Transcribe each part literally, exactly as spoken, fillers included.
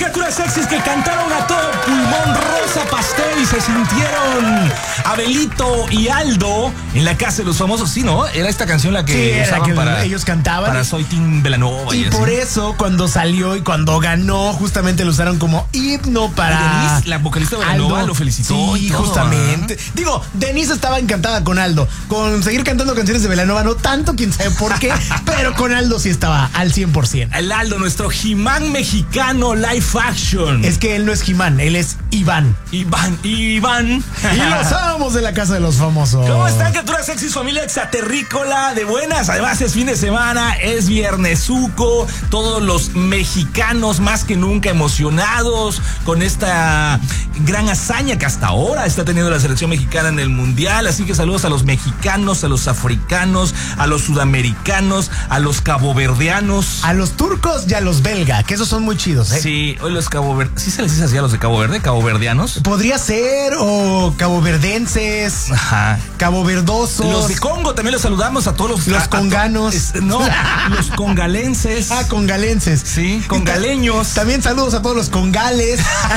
Criaturas sexys que cantaron a todo pulmón rosa pastel y se sintieron Abelito y Aldo en la casa de los famosos. Sí, ¿no? Era esta canción la que, sí, era usaban que para, ellos cantaban. Para Soy Tim Belanova. Y, y por eso cuando salió y cuando ganó, justamente lo usaron como himno para... Denise, la vocalista de Belanova, Aldo lo felicitó. Sí, y todo, justamente. ¿eh? Digo, Denise estaba encantada con Aldo. Con seguir cantando canciones de Belanova, no tanto, quién sabe por qué, pero con Aldo sí estaba al cien por ciento. El Aldo, nuestro He-Man mexicano live action. Es que él no es He-Man, él es Iván. Iván, Iván. Y los amos de la casa de los famosos. ¿Cómo están, criaturas sexys, familia extraterrícola de buenas? Además es fin de semana, es viernesuco. Todos los mexicanos más que nunca emocionados con esta gran hazaña que hasta ahora está teniendo la selección mexicana en el mundial. Así que saludos a los mexicanos, a los africanos, a los sudamericanos, a los caboverdianos, a los turcos y a los belga, que esos son muy chidos, ¿eh? Sí, hoy los caboverdianos. ¿Sí se les dice así a los de Cabo Verde? ¿Caboverdianos? Podría ser, o caboverdenses. Ajá. Caboverdosos. Los de Congo también los saludamos a todos los... Los a, conganos. A to, es, no, los congalenses. Ah, congalenses. Sí, congaleños. También saludos a todos los congales.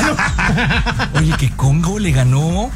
Oye, que Congo le ganó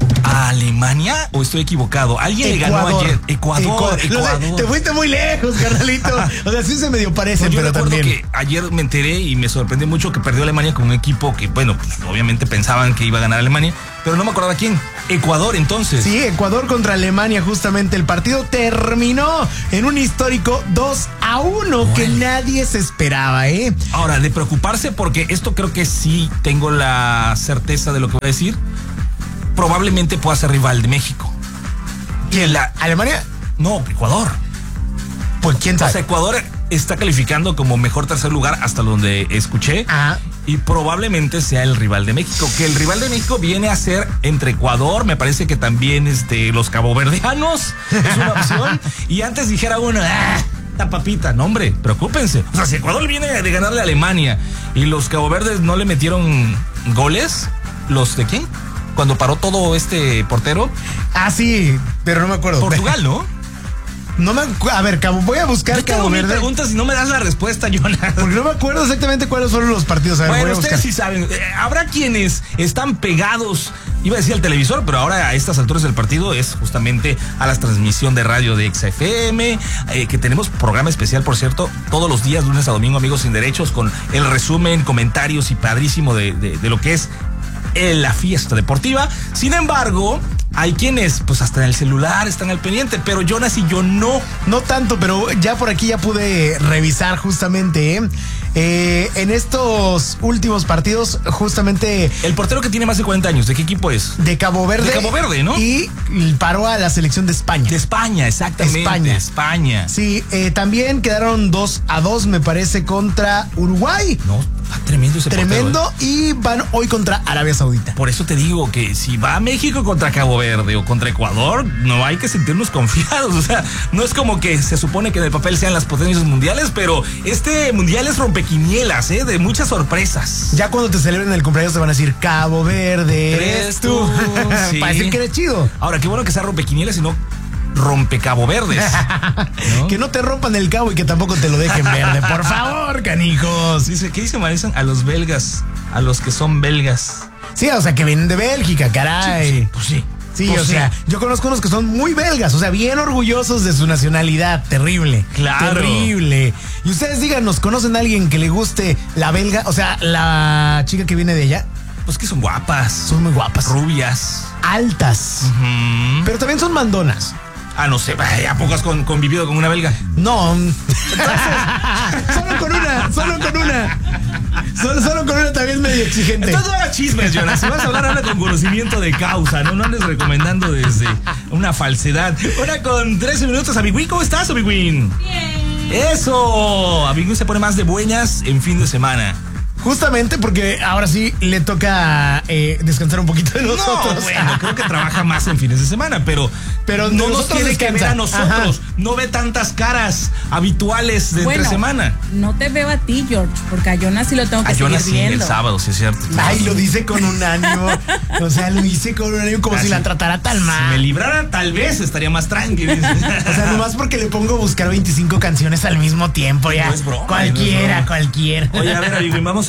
a Alemania, ¿o estoy equivocado? Alguien Ecuador. le ganó ayer. Ecuador, Ecuador. Ecuador. Sé, te fuiste muy lejos, carnalito. O sea, sí se medio parecen, pues yo pero recuerdo también. que ayer me enteré y me sorprendió mucho que perdió Alemania con un equipo que, bueno, pues obviamente pensaban que iba a ganar Alemania, pero no me acordaba quién. Ecuador, entonces. Sí, Ecuador contra Alemania, justamente. El partido terminó en un histórico dos a uno Uy. que nadie se esperaba, ¿eh? Ahora, de preocuparse, porque esto creo que sí tengo la certeza de lo que voy a decir. Probablemente pueda ser rival de México. ¿Quién? ¿La Alemania? No, Ecuador. Pues quién sabe. O sea, Ecuador está calificando como mejor tercer lugar hasta donde escuché. Ah. Y probablemente sea el rival de México. Que el rival de México viene a ser entre Ecuador, me parece que también este, los caboverdianos es una opción. Y antes dijera uno, ah, esta papita, no hombre, preocúpense. O sea, si Ecuador viene de ganarle a Alemania y los caboverdes no le metieron goles, ¿los de quién? Cuando paró todo este portero. Ah, sí, pero no me acuerdo. Portugal, ¿no? No me A ver, Cabo, voy a buscar Yo Cabo Verde. Me preguntas y no me das la respuesta, Jonas. Porque no me acuerdo exactamente cuáles fueron los partidos. A ver, bueno, ustedes sí saben. Eh, habrá quienes están pegados, iba a decir al televisor, pero ahora a estas alturas del partido es justamente a la transmisión de radio de Exa F M, eh, que tenemos programa especial, por cierto, todos los días, lunes a domingo, Amigos Sin Derechos, con el resumen, comentarios y padrísimo de, de, de lo que es en la fiesta deportiva. Sin embargo, hay quienes pues hasta en el celular están al pendiente, pero Jonas y yo no. No tanto, pero ya por aquí ya pude revisar justamente, ¿eh? Eh, en estos últimos partidos, justamente... El portero que tiene más de cuarenta años, ¿de qué equipo es? De Cabo Verde. De Cabo Verde, ¿no? Y paró a la selección de España. De España, exactamente. España. España. Sí, eh, también quedaron dos a dos, me parece, contra Uruguay. No, tremendo ese Tremendo, portero, ¿eh? Y van hoy contra Arabia Saudita. Por eso te digo que si va México contra Cabo Verde o contra Ecuador, no hay que sentirnos confiados. O sea, no es como que se supone que en el papel sean las potencias mundiales, pero este mundial es rompequinielas, ¿eh? De muchas sorpresas. Ya cuando te celebren el cumpleaños te van a decir Cabo Verde, eres tú. Sí. Para decir que eres chido. Ahora, qué bueno que sea rompequinielas y no rompe Cabo Verdes. ¿No? Que no te rompan el cabo y que tampoco te lo dejen verde. Por favor, canijos. Dice, ¿qué dice Marisa? A los belgas, a los que son belgas. Sí, o sea, que vienen de Bélgica, caray. Sí, pues sí. Sí, pues o sí. sea, yo conozco unos que son muy belgas, o sea, bien orgullosos de su nacionalidad. Terrible. Claro. Terrible. Y ustedes díganos, ¿conocen a alguien que le guste la belga? O sea, la chica que viene de allá. Pues que son guapas. Son muy guapas. Rubias. Altas. Uh-huh. Pero también son mandonas. Ah, no sé, ¿a poco has con, convivido con una belga? No. Entonces, solo con una, solo con una. Solo, solo con una también es medio exigente. Entonces no hagas chismes, Jonas. Si vas a hablar, habla con conocimiento de causa, ¿no? No andes recomendando desde una falsedad. Ahora con trece minutos, Abigüín, ¿cómo estás, Abigüín? Bien. Eso, Abigüín se pone más de buenas en fin de semana. Justamente porque ahora sí le toca eh, descansar un poquito de nosotros. No, bueno, creo que trabaja más en fines de semana, pero, pero no nos tiene descansa. que ver a nosotros. Ajá. No ve tantas caras habituales de bueno, entre semana. No te veo a ti, George, porque a Jonas sí lo tengo que a seguir Jonas sí, viendo. el sábado, sí es cierto. Ay, lo dice con un ánimo. O sea, lo dice con un ánimo como Así, si la tratara tan mal. Si me librara, tal vez estaría más tranquilo. O sea, nomás porque le pongo a buscar veinticinco canciones al mismo tiempo, ya. No es broma. Cualquiera, no es broma. cualquiera. Oye, a ver, amigo, vamos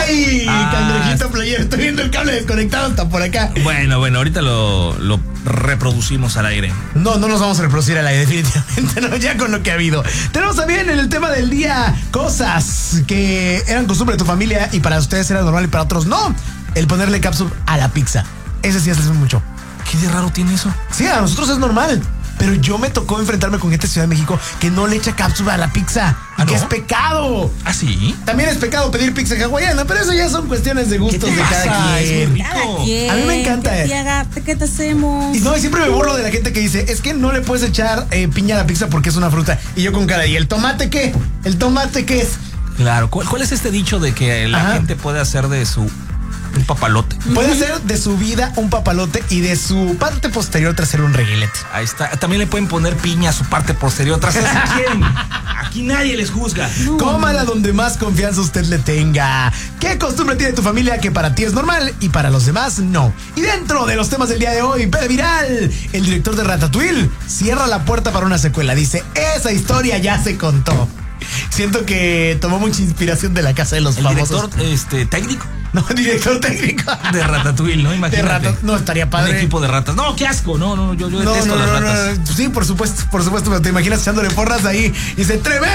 ¡Ay! Ah, Cangrejito player, estoy viendo el cable desconectado hasta por acá. Bueno, bueno, ahorita lo, lo reproducimos al aire. No, no nos vamos a reproducir al aire, definitivamente, no, ya con lo que ha habido. Tenemos también en el tema del día cosas que eran costumbre de tu familia y para ustedes era normal y para otros no. El ponerle catsup a la pizza. Ese sí hace mucho. ¿Qué de raro tiene eso? Sí, a nosotros es normal. Pero yo me tocó enfrentarme con gente de Ciudad de México que no le echa cápsula a la pizza. ¿Ah, y que no? es pecado. ¿Ah, sí? También es pecado pedir pizza hawaiana, pero eso ya son cuestiones de gustos ¿Qué te de cada pasa? quien. Es muy rico. Cada quien, A mí me encanta, ¿Qué eh. te, haga- ¿Qué te hacemos? Y no, y siempre me burlo de la gente que dice, es que no le puedes echar eh, piña a la pizza porque es una fruta. Y yo con cara, ¿y el tomate qué? ¿El tomate qué es? Claro. ¿Cuál, cuál es este dicho de que la Ajá. gente puede hacer de su un papalote? Puede hacer de su vida un papalote y de su parte posterior trasero un reguilete. Ahí está. También le pueden poner piña a su parte posterior. Tras eso, ¿quién? Aquí nadie les juzga. Cómala donde más confianza usted le tenga. ¿Qué costumbre tiene tu familia que para ti es normal y para los demás no? Y dentro de los temas del día de hoy, Pede Viral, el director de Ratatouille cierra la puerta para una secuela. Dice, esa historia ya se contó. Siento que tomó mucha inspiración de La Casa de los El Famosos. director este, técnico No, director técnico. de Ratatouille, ¿no? Imagínate. De ratas. No, estaría padre. Un equipo de ratas. No, qué asco. No, no, yo, yo No, detesto no, no, las no, ratas. no. Sí, por supuesto, por supuesto, pero te imaginas echándole porras ahí. Y dice,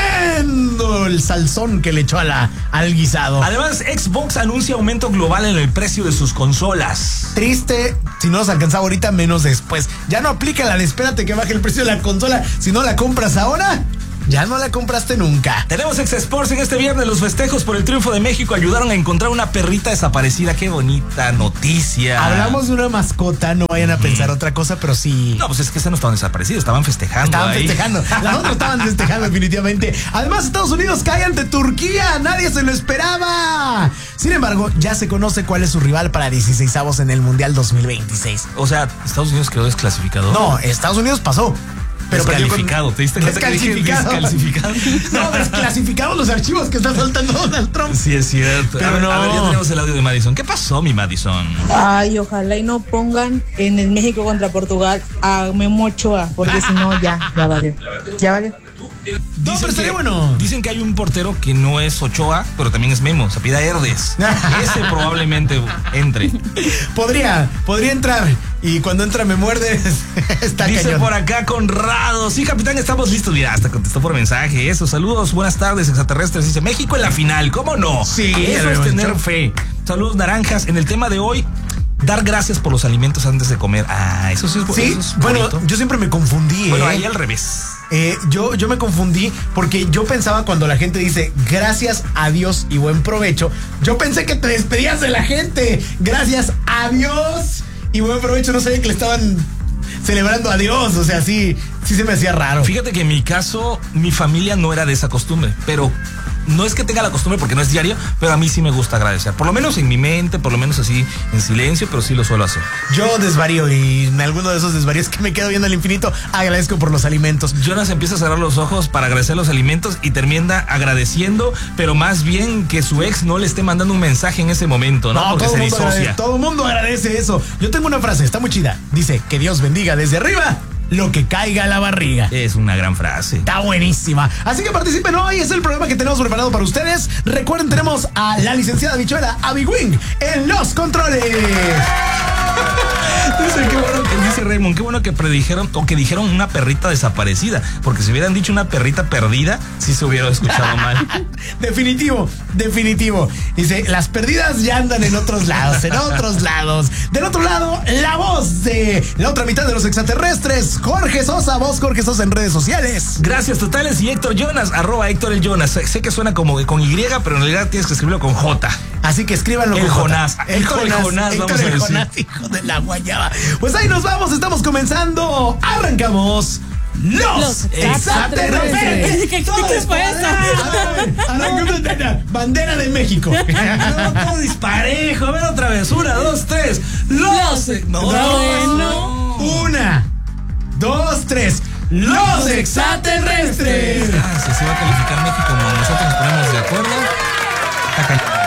tremendo el salsón que le echó a la, al guisado. Además, Xbox anuncia aumento global en el precio de sus consolas. Triste, si no los alcanzaba ahorita, menos después. Ya no aplica la de espérate que baje el precio de la consola. Si no la compras ahora, ya no la compraste nunca. Tenemos Ex Sports en este viernes. Los festejos por el triunfo de México ayudaron a encontrar una perrita desaparecida. Qué bonita noticia. Hablamos de una mascota, no vayan a pensar otra cosa, pero sí. No, pues es que ese no estaban desaparecidos, estaban festejando. Estaban ahí. festejando. Las otras estaban festejando, definitivamente. Además, Estados Unidos cae ante Turquía. Nadie se lo esperaba. Sin embargo, ya se conoce cuál es su rival para dieciseisavos en el Mundial dos mil veintiséis. O sea, Estados Unidos quedó desclasificado. No, Estados Unidos pasó. Pero descalificado. ¿Te diste cuenta que dije descalificado. descalificado? No, desclasificados los archivos que está soltando Donald Trump. Sí, es cierto. Pero a ver, no. a ver, ya tenemos el audio de Madison. ¿Qué pasó, mi Madison? Ay, ojalá y no pongan en el México contra Portugal a Memo Ochoa, porque si no, ya, ya valió. Ya valió. No, pero estaría bueno. Dicen que hay un portero que no es Ochoa, pero también es Memo, se pida Herdes. Ese probablemente entre. Podría, podría entrar. Y cuando entra me muerde. Está Dice cañón. por acá Conrado. Sí, capitán, estamos listos. Mira, hasta contestó por mensaje. Eso, saludos, buenas tardes, extraterrestres. Dice México en la final, ¿cómo no? Sí, eso ya es lo tener hemos fe. Saludos, naranjas. En el tema de hoy, dar gracias por los alimentos antes de comer. Ah, eso sí es, Sí, eso es bueno, bonito. yo siempre me confundí. Bueno, ¿eh? ahí al revés. Eh, yo, yo me confundí porque yo pensaba cuando la gente dice gracias a Dios y buen provecho, yo pensé que te despedías de la gente. Gracias a Dios y buen provecho. No sabía que le estaban celebrando a Dios. O sea, sí, sí se me hacía raro. Fíjate que en mi caso, mi familia no era de esa costumbre, pero no es que tenga la costumbre porque no es diario, pero a mí sí me gusta agradecer. Por lo menos en mi mente, por lo menos así en silencio, pero sí lo suelo hacer. Yo desvarío y en alguno de esos desvaríos que me quedo viendo al infinito, agradezco por los alimentos. Jonas empieza a cerrar los ojos para agradecer los alimentos y termina agradeciendo, pero más bien que su ex no le esté mandando un mensaje en ese momento, ¿no? Porque todo se mundo disocia. agradece, todo mundo agradece eso. Yo tengo una frase, está muy chida. Dice, que Dios bendiga desde arriba lo que caiga a la barriga. Es una gran frase. Está buenísima. Así que participen hoy, es el programa que tenemos preparado para ustedes. Recuerden, tenemos a la licenciada bichuela Abby Wing en los controles. Dice, qué bueno que dice Raymond, qué bueno que predijeron o que dijeron una perrita desaparecida, porque si hubieran dicho una perrita perdida, sí se hubiera escuchado mal. Definitivo, definitivo. Dice, las perdidas ya andan en otros lados, en otros lados. Del otro lado, la voz de la otra mitad de los extraterrestres, Jorge Sosa, voz Jorge Sosa en redes sociales. Gracias totales y Héctor Jonas, arroba Héctor el Jonas. Sé, sé que suena como con Y, pero en realidad tienes que escribirlo con J. Así que escríbanlo El con J. Jonás. El Héctor el Jonás, Jonás, Héctor vamos a el decir. Jonás, hijo de la guayaba. Pues ahí nos vamos, estamos comenzando. Arrancamos. Los, Los extraterrestres. extraterrestres. ¿Qué- qué- qué fue eso? Arrancamos. Bandera de México. No, todo disparejo. A ver otra vez. Una, dos, tres. Los. No, Bueno. Una, dos, tres. Los extraterrestres. Ah, si se va a calificar México como nosotros nos ponemos de acuerdo. Está cañón.